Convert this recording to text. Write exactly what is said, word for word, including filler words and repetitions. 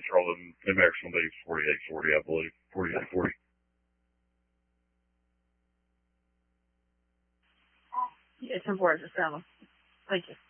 Charlotte and the maximum will be forty-eight forty, I believe. forty-eight forty. Yeah, ten four is a seven. Thank you.